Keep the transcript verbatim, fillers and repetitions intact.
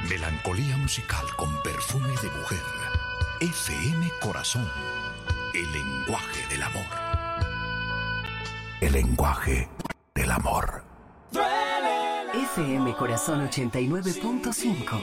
Melancolía musical con perfume de mujer. F M Corazón. El lenguaje del amor. El lenguaje del amor. F M Corazón ochenta y nueve punto cinco.